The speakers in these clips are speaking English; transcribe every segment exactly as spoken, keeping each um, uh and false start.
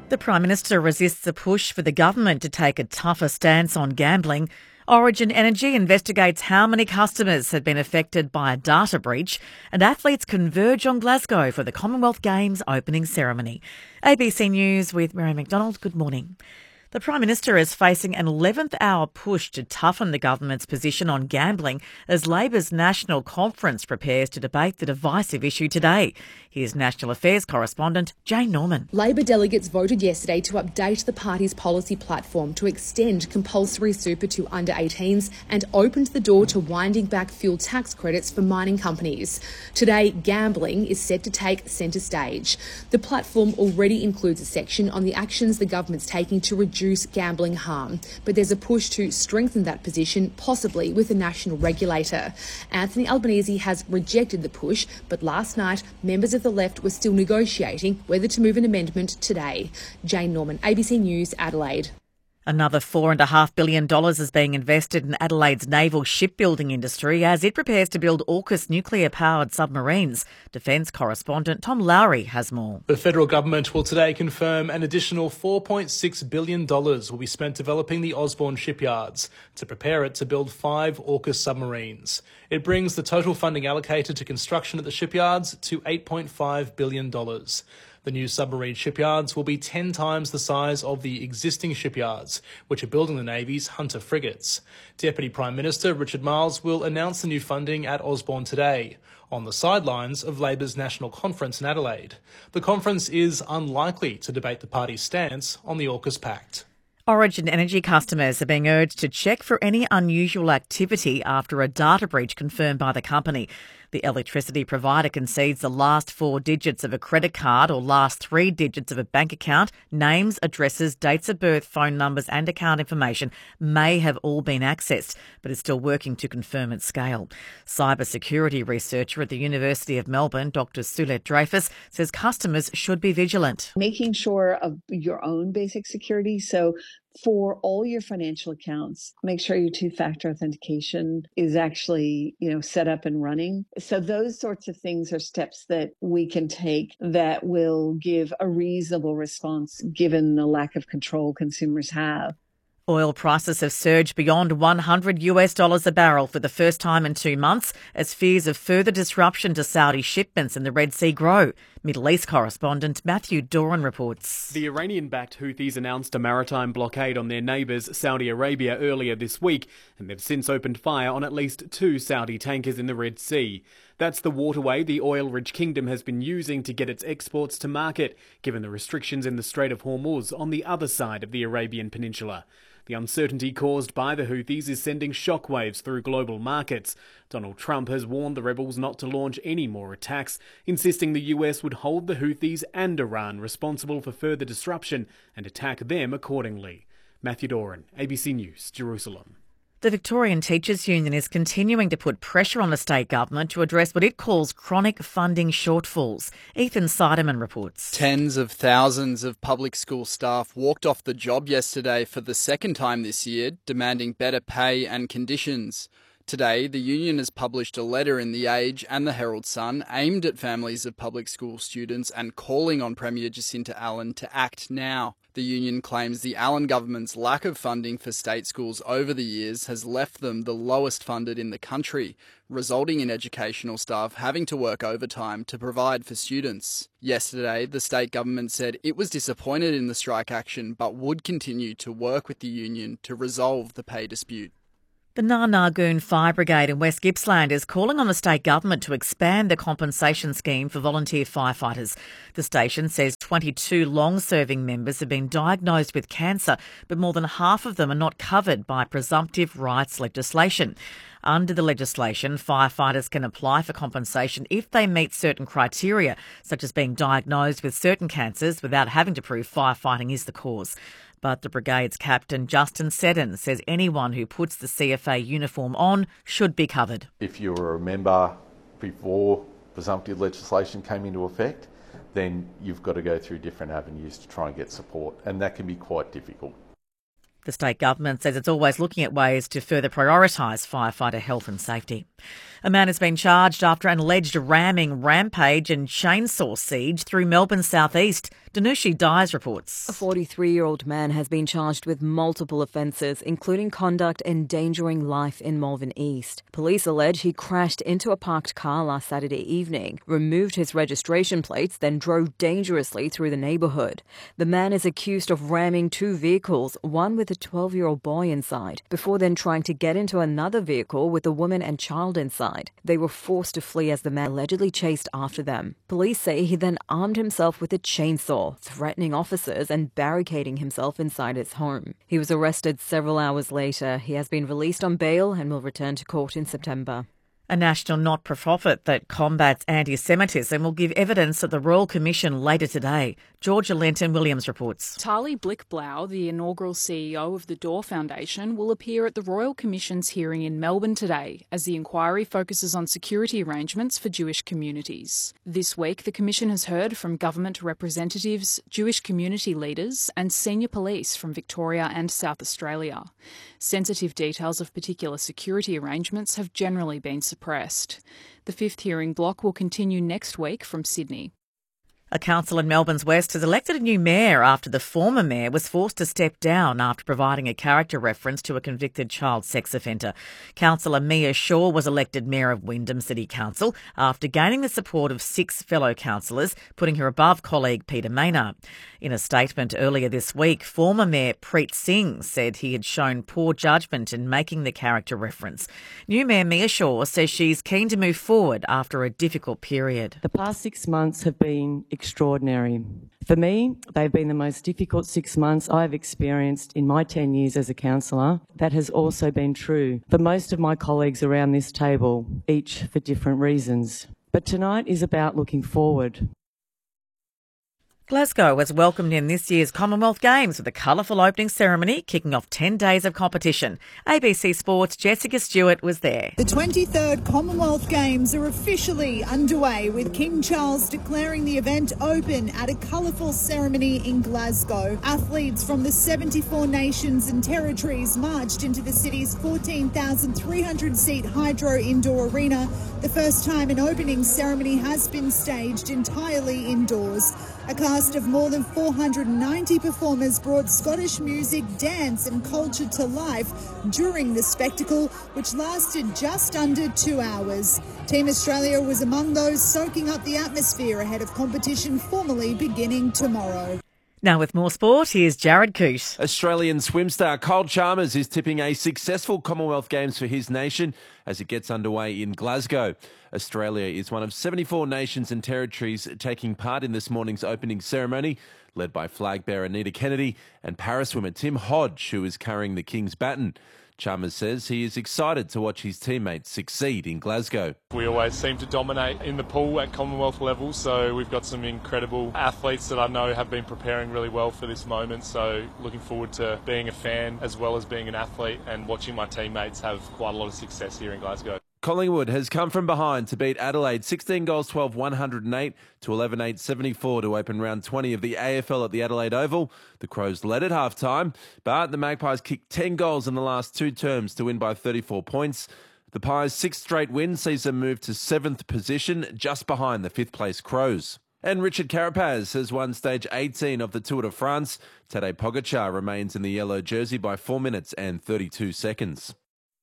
The Prime Minister resists a push for the government to take a tougher stance on gambling. Origin Energy investigates how many customers have been affected by a data breach, and athletes converge on Glasgow for the Commonwealth Games opening ceremony. A B C News with Mary McDonald. Good morning. The Prime Minister is facing an eleventh hour push to toughen the government's position on gambling as Labor's National Conference prepares to debate the divisive issue today. Here's National Affairs correspondent Jane Norman. Labor delegates voted yesterday to update the party's policy platform to extend compulsory super to under eighteens and opened the door to winding back fuel tax credits for mining companies. Today, gambling is set to take centre stage. The platform already includes a section on the actions the government's taking to reduce gambling harm, but there's a push to strengthen that position, possibly with a national regulator. Anthony Albanese has rejected the push, but last night members of the left were still negotiating whether to move an amendment today. Jane Norman, A B C News, Adelaide. Another four point five billion dollars is being invested in Adelaide's naval shipbuilding industry as it prepares to build AUKUS nuclear-powered submarines. Defence correspondent Tom Lowry has more. The federal government will today confirm an additional four point six billion dollars will be spent developing the Osborne shipyards to prepare it to build five AUKUS submarines. It brings the total funding allocated to construction at the shipyards to eight point five billion dollars. The new submarine shipyards will be ten times the size of the existing shipyards, which are building the Navy's Hunter frigates. Deputy Prime Minister Richard Marles will announce the new funding at Osborne today, on the sidelines of Labor's National Conference in Adelaide. The conference is unlikely to debate the party's stance on the AUKUS Pact. Origin Energy customers are being urged to check for any unusual activity after a data breach confirmed by the company. The electricity provider concedes the last four digits of a credit card or last three digits of a bank account, names, addresses, dates of birth, phone numbers and account information may have all been accessed, but is still working to confirm its scale. Cybersecurity researcher at the University of Melbourne, Doctor Sulet Dreyfus, says customers should be vigilant. Making sure of your own basic security. So for all your financial accounts, make sure your two-factor authentication is actually, you know, set up and running. So those sorts of things are steps that we can take that will give a reasonable response given the lack of control consumers have. Oil prices have surged beyond one hundred US dollars a barrel for the first time in two months as fears of further disruption to Saudi shipments in the Red Sea grow. Middle East correspondent Matthew Doran reports. The Iranian-backed Houthis announced a maritime blockade on their neighbours Saudi Arabia earlier this week, and they've since opened fire on at least two Saudi tankers in the Red Sea. That's the waterway the oil-rich kingdom has been using to get its exports to market, given the restrictions in the Strait of Hormuz on the other side of the Arabian Peninsula. The uncertainty caused by the Houthis is sending shockwaves through global markets. Donald Trump has warned the rebels not to launch any more attacks, insisting the U S would hold the Houthis and Iran responsible for further disruption and attack them accordingly. Matthew Doran, A B C News, Jerusalem. The Victorian Teachers Union is continuing to put pressure on the state government to address what it calls chronic funding shortfalls. Ethan Seidemann reports. Tens of thousands of public school staff walked off the job yesterday for the second time this year, demanding better pay and conditions. Today, the union has published a letter in The Age and the Herald Sun aimed at families of public school students and calling on Premier Jacinta Allan to act now. The union claims the Allan government's lack of funding for state schools over the years has left them the lowest funded in the country, resulting in educational staff having to work overtime to provide for students. Yesterday, the state government said it was disappointed in the strike action but would continue to work with the union to resolve the pay dispute. The Narnagoon Fire Brigade in West Gippsland is calling on the state government to expand the compensation scheme for volunteer firefighters. The station says twenty-two long-serving members have been diagnosed with cancer, but more than half of them are not covered by presumptive rights legislation. Under the legislation, firefighters can apply for compensation if they meet certain criteria, such as being diagnosed with certain cancers without having to prove firefighting is the cause. But the brigade's captain, Justin Seddon, says anyone who puts the C F A uniform on should be covered. If you were a member before presumptive legislation came into effect, then you've got to go through different avenues to try and get support, and that can be quite difficult. The state government says it's always looking at ways to further prioritise firefighter health and safety. A man has been charged after an alleged ramming rampage and chainsaw siege through Melbourne's southeast. Danushi Dyes reports. A forty-three-year-old man has been charged with multiple offences, including conduct endangering life in Malvern East. Police allege he crashed into a parked car last Saturday evening, removed his registration plates, then drove dangerously through the neighbourhood. The man is accused of ramming two vehicles, one with a twelve-year-old boy inside, before then trying to get into another vehicle with a woman and child inside. They were forced to flee as the man allegedly chased after them. Police say he then armed himself with a chainsaw, threatening officers and barricading himself inside his home. He was arrested several hours later. He has been released on bail and will return to court in September. A national not-for-profit that combats anti-Semitism will give evidence at the Royal Commission later today. Georgia Lenton-Williams reports. Tali Blickblau, the inaugural C E O of the Door Foundation, will appear at the Royal Commission's hearing in Melbourne today as the inquiry focuses on security arrangements for Jewish communities. This week, the Commission has heard from government representatives, Jewish community leaders and senior police from Victoria and South Australia. Sensitive details of particular security arrangements have generally been suppressed. The fifth hearing block will continue next week from Sydney. A council in Melbourne's West has elected a new mayor after the former mayor was forced to step down after providing a character reference to a convicted child sex offender. Councillor Mia Shaw was elected mayor of Wyndham City Council after gaining the support of six fellow councillors, putting her above colleague Peter Maynard. In a statement earlier this week, former Mayor Preet Singh said he had shown poor judgment in making the character reference. New Mayor Mia Shaw says she's keen to move forward after a difficult period. The past six months have been extraordinary. For me, they've been the most difficult six months I've experienced in my ten years as a councillor. That has also been true for most of my colleagues around this table, each for different reasons. But tonight is about looking forward. Glasgow has welcomed in this year's Commonwealth Games with a colourful opening ceremony kicking off ten days of competition. A B C Sports' Jessica Stewart was there. The twenty-third Commonwealth Games are officially underway, with King Charles declaring the event open at a colourful ceremony in Glasgow. Athletes from the seventy-four nations and territories marched into the city's fourteen thousand three hundred seat Hydro Indoor Arena. The first time an opening ceremony has been staged entirely indoors. A cast of more than four hundred ninety performers brought Scottish music, dance and culture to life during the spectacle, which lasted just under two hours. Team Australia was among those soaking up the atmosphere ahead of competition formally beginning tomorrow. Now with more sport, here's Jared Coote. Australian swim star Kyle Chalmers is tipping a successful Commonwealth Games for his nation as it gets underway in Glasgow. Australia is one of seventy-four nations and territories taking part in this morning's opening ceremony, led by flag bearer Nita Kennedy and para-swimmer Tim Hodge, who is carrying the King's baton. Chalmers says he is excited to watch his teammates succeed in Glasgow. We always seem to dominate in the pool at Commonwealth level, so we've got some incredible athletes that I know have been preparing really well for this moment, so looking forward to being a fan as well as being an athlete and watching my teammates have quite a lot of success here in Glasgow. Collingwood has come from behind to beat Adelaide sixteen goals, twelve, one hundred eight to eleven eight, seventy-four to open round twenty of the A F L at the Adelaide Oval. The Crows led at half-time, but the Magpies kicked ten goals in the last two terms to win by thirty-four points. The Pies' sixth straight win sees them move to seventh position, just behind the fifth-place Crows. And Richard Carapaz has won stage eighteen of the Tour de France. Tadej Pogacar remains in the yellow jersey by four minutes and thirty-two seconds.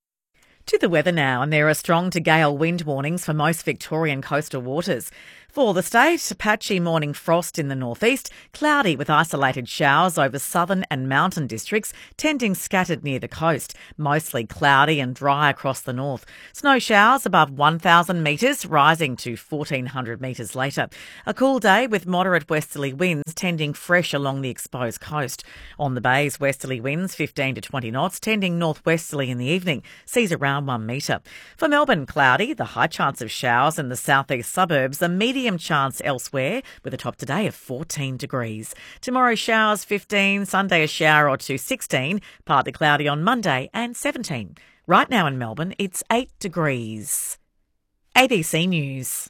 To the weather now, and there are strong to gale wind warnings for most Victorian coastal waters. For the state, patchy morning frost in the northeast, cloudy with isolated showers over southern and mountain districts, tending scattered near the coast. Mostly cloudy and dry across the north. Snow showers above one thousand metres, rising to fourteen hundred metres later. A cool day with moderate westerly winds tending fresh along the exposed coast. On the bays, westerly winds fifteen to twenty knots, tending northwesterly in the evening. Seas around one metre. For Melbourne, cloudy, the high chance of showers in the southeast suburbs, the medium chance elsewhere, with a top today of fourteen degrees. Tomorrow showers fifteen, Sunday a shower or two sixteen, partly cloudy on Monday and seventeen. Right now in Melbourne, it's eight degrees. A B C News.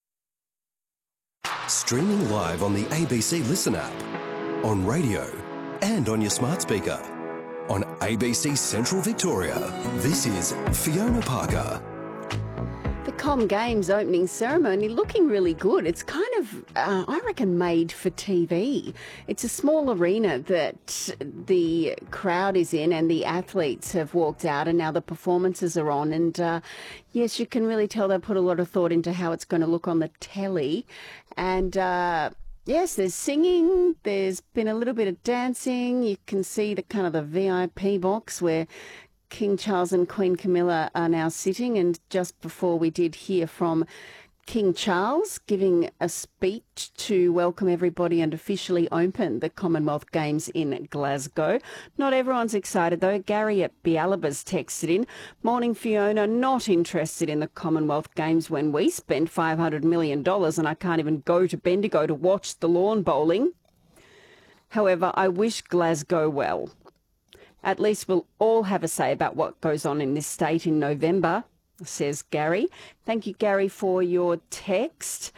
Streaming live on the A B C Listen app, on radio and on your smart speaker. On A B C Central Victoria, this is Fiona Parker. The Com Games opening ceremony looking really good. It's kind of, uh, I reckon, made for T V. It's a small arena that the crowd is in and the athletes have walked out and now the performances are on. And uh, yes, you can really tell they put a lot of thought into how it's going to look on the telly. And uh, yes, there's singing, there's been a little bit of dancing. You can see the kind of the V I P box where King Charles and Queen Camilla are now sitting, and just before we did hear from King Charles giving a speech to welcome everybody and officially open the Commonwealth Games in Glasgow. Not everyone's excited though. Gary at Bialaba's texted in, "Morning Fiona, not interested in the Commonwealth Games when we spend five hundred million dollars and I can't even go to Bendigo to watch the lawn bowling. However, I wish Glasgow well. At least we'll all have a say about what goes on in this state in November," says Gary. Thank you, Gary, for your text.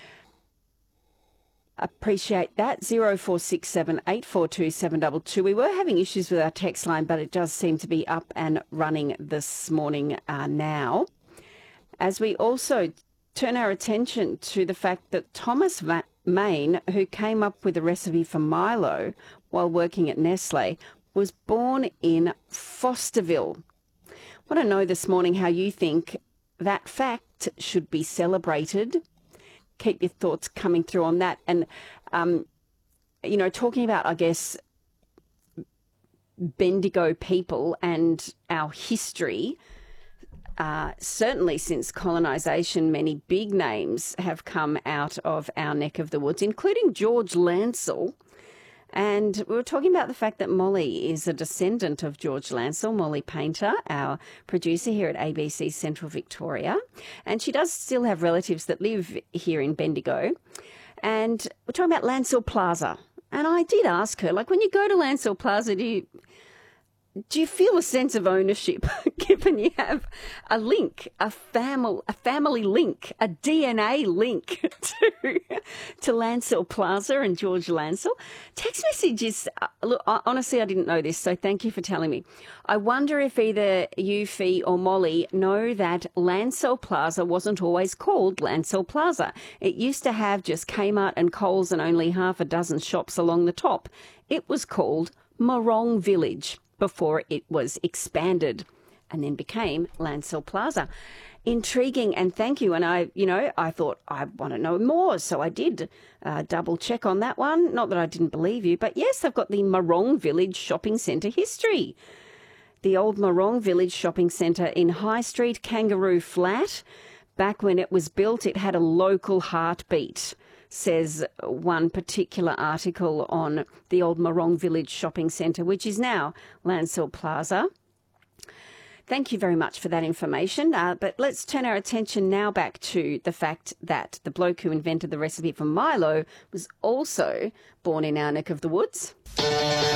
Appreciate that. zero four six seven eight four two seven two two. We were having issues with our text line, but it does seem to be up and running this morning uh, now. As we also turn our attention to the fact that Thomas Va- Main, who came up with the recipe for Milo while working at Nestle, was born in Fosterville. I want to know this morning how you think that fact should be celebrated. Keep your thoughts coming through on that. And, um, you know, talking about, I guess, Bendigo people and our history, uh, certainly since colonisation, many big names have come out of our neck of the woods, including George Lancel. And we were talking about the fact that Molly is a descendant of George Lancel, Molly Painter, our producer here at A B C Central Victoria. And she does still have relatives that live here in Bendigo. And we're talking about Lancel Plaza. And I did ask her, like, when you go to Lancel Plaza, do you, do you feel a sense of ownership, given you have a link, a family, a family link, a D N A link to, to Lancel Plaza and George Lancel? Text messages, uh, look, honestly, I didn't know this, so thank you for telling me. I wonder if either you, Fee, or Molly know that Lancel Plaza wasn't always called Lancel Plaza. It used to have just Kmart and Coles and only half a dozen shops along the top. It was called Morong Village before it was expanded and then became Lancel Plaza. Intriguing, and thank you. And I, you know, I thought I want to know more, so I did uh, double check on that one. Not that I didn't believe you, but yes, I've got the Morong Village Shopping Centre history. The old Morong Village Shopping Centre in High Street, Kangaroo Flat. Back when it was built, it had a local heartbeat, says one particular article on the old Morong Village Shopping Centre, which is now Lancel Plaza. Thank you very much for that information. Uh, but let's turn our attention now back to the fact that the bloke who invented the recipe for Milo was also born in our neck of the woods.